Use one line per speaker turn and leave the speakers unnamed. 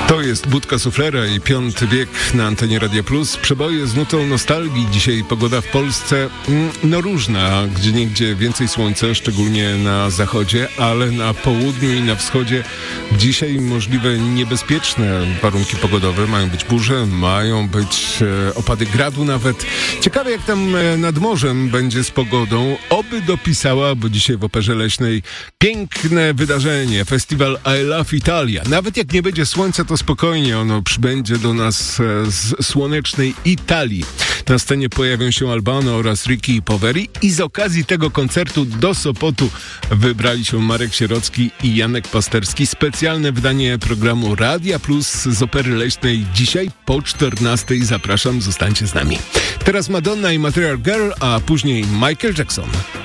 To jest Budka Suflera i Piąty Wiek na antenie Radia Plus. Przeboje z nutą nostalgii. Dzisiaj pogoda w Polsce różna. Gdzieniegdzie więcej słońca, szczególnie na zachodzie, ale na południu i na wschodzie dzisiaj możliwe niebezpieczne warunki pogodowe. Mają być burze, mają być opady gradu nawet. Ciekawe jak tam nad morzem będzie z pogodą. Oby dopisała, bo dzisiaj w Operze Leśnej piękne wydarzenie. Festiwal I Love Italia. Nawet jak nie będzie słońca, to spokojnie ono przybędzie do nas z słonecznej Italii. Na scenie pojawią się Albano oraz Ricky Poveri i z okazji tego koncertu do Sopotu wybrali się Marek Sierocki i Janek Pasterski. Specjalne wydanie programu Radia Plus z Opery Leśnej dzisiaj po 14:00. Zapraszam, zostańcie z nami. Teraz Madonna i Material Girl, a później Michael Jackson.